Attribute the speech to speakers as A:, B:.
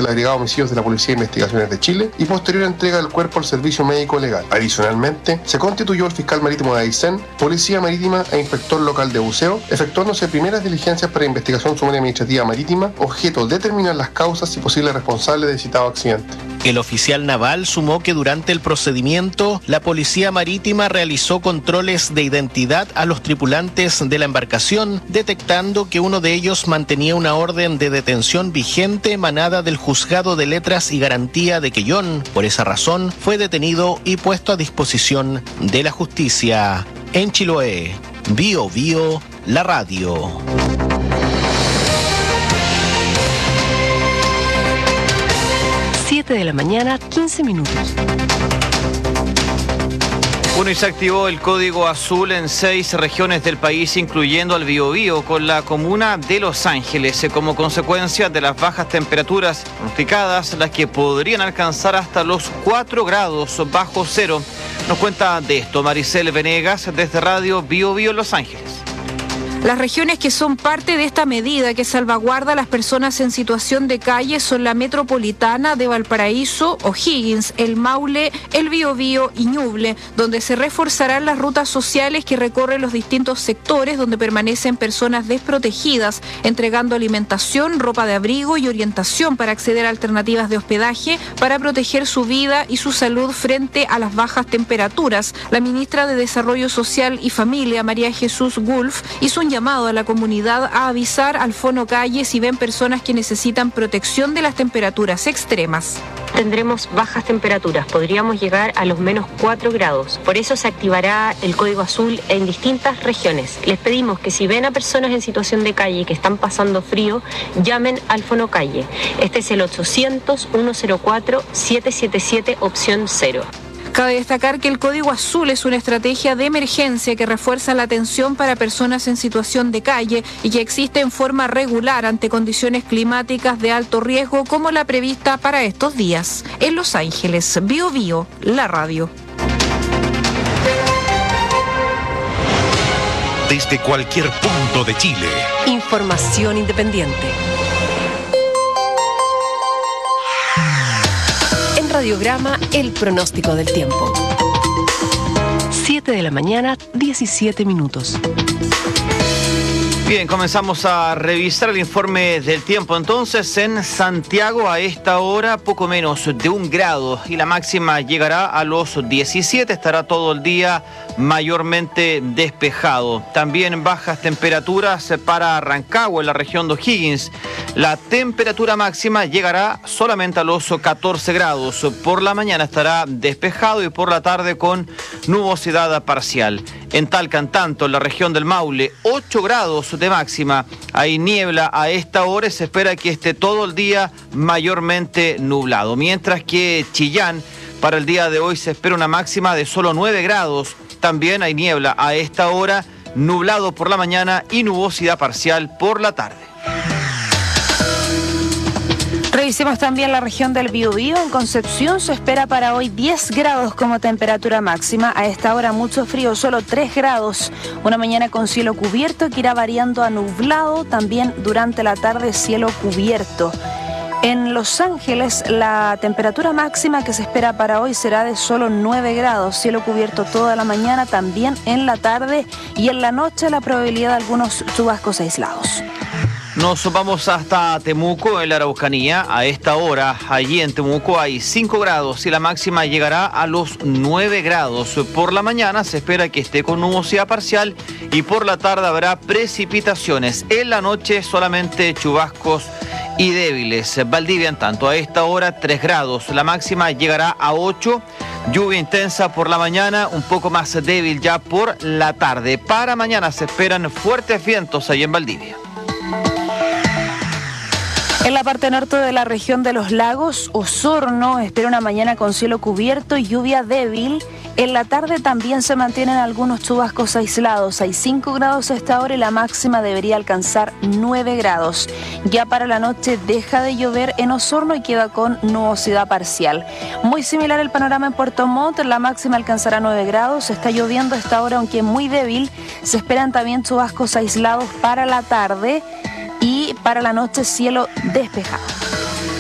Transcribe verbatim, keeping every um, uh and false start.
A: el agregado homicidios de la Policía de Investigaciones de Chile y posterior entrega del cuerpo al servicio médico legal. Adicionalmente, se constituyó el fiscal marítimo de Aysén, Policía Marítima e inspector local de buceo, efectuándose primeras diligencias para investigación sumaria administrativa marítima, objeto de determinar las causas y posibles responsables del citado accidente.
B: El oficial naval sumó que durante el procedimiento, la Policía Marítima realizó controles de identidad a los tripulantes de la embarcación, detectando que uno de ellos mantenía una orden de detención vigente emanada del Juzgado de Letras y Garantía de Quellón. Por esa razón, fue detenido y puesto a disposición de la justicia. En Chiloé, Bio Bio, la radio.
C: siete de la mañana, quince minutos.
D: Bueno, y se activó el código azul en seis regiones del país, incluyendo al Biobío, con la comuna de Los Ángeles, como consecuencia de las bajas temperaturas pronosticadas, las que podrían alcanzar hasta los cuatro grados bajo cero. Nos cuenta de esto Maricel Venegas desde Radio Biobío Los Ángeles.
E: Las regiones que son parte de esta medida que salvaguarda a las personas en situación de calle son la metropolitana de Valparaíso, O'Higgins, el Maule, el Biobío y Ñuble, donde se reforzarán las rutas sociales que recorren los distintos sectores donde permanecen personas desprotegidas, entregando alimentación, ropa de abrigo y orientación para acceder a alternativas de hospedaje para proteger su vida y su salud frente a las bajas temperaturas. La ministra de Desarrollo Social y Familia, María Jesús Gulf, hizo un llamado a la comunidad a avisar al Fono Calle si ven personas que necesitan protección de las temperaturas extremas.
F: Tendremos bajas temperaturas, podríamos llegar a los menos cuatro grados. Por eso se activará el código azul en distintas regiones. Les pedimos que si ven a personas en situación de calle que están pasando frío, llamen al Fono Calle. Este es el ochocientos, ciento cuatro, setecientos setenta y siete, opción cero.
E: Cabe destacar que el Código Azul es una estrategia de emergencia que refuerza la atención para personas en situación de calle y que existe en forma regular ante condiciones climáticas de alto riesgo como la prevista para estos días. En Los Ángeles, Bio Bio, la radio.
G: Desde cualquier punto de Chile.
C: Información independiente. Radiograma, el pronóstico del tiempo. siete de la mañana, diecisiete minutos.
D: Bien, comenzamos a revisar el informe del tiempo. Entonces, en Santiago a esta hora poco menos de un grado y la máxima llegará a los diecisiete. Estará todo el día mayormente despejado. También bajas temperaturas para Rancagua, en la región de O'Higgins. La temperatura máxima llegará solamente a los catorce grados. Por la mañana estará despejado y por la tarde con nubosidad parcial. En Talca, tanto en la región del Maule, ocho grados de máxima. Hay niebla a esta hora y se espera que esté todo el día mayormente nublado. Mientras que Chillán, para el día de hoy se espera una máxima de solo nueve grados. También hay niebla a esta hora, nublado por la mañana y nubosidad parcial por la tarde.
H: Revisemos también la región del Biobío. En Concepción se espera para hoy diez grados como temperatura máxima. A esta hora mucho frío, solo tres grados. Una mañana con cielo cubierto que irá variando a nublado. También durante la tarde cielo cubierto. En Los Ángeles la temperatura máxima que se espera para hoy será de solo nueve grados. Cielo cubierto toda la mañana, también en la tarde y en la noche la probabilidad de algunos chubascos aislados.
D: Nos vamos hasta Temuco, en la Araucanía. A esta hora, allí en Temuco hay cinco grados y la máxima llegará a los nueve grados. Por la mañana se espera que esté con nubosidad parcial y por la tarde habrá precipitaciones. En la noche solamente chubascos y débiles. Valdivia, en tanto, a esta hora tres grados. La máxima llegará a ocho. Lluvia intensa por la mañana, un poco más débil ya por la tarde. Para mañana se esperan fuertes vientos ahí en Valdivia.
H: En la parte norte de la región de los lagos, Osorno espera una mañana con cielo cubierto y lluvia débil. En la tarde también se mantienen algunos chubascos aislados. Hay cinco grados a esta hora y la máxima debería alcanzar nueve grados. Ya para la noche deja de llover en Osorno y queda con nubosidad parcial. Muy similar el panorama en Puerto Montt, la máxima alcanzará nueve grados. Está lloviendo a esta hora, aunque muy débil. Se esperan también chubascos aislados para la tarde. Y para la noche cielo despejado.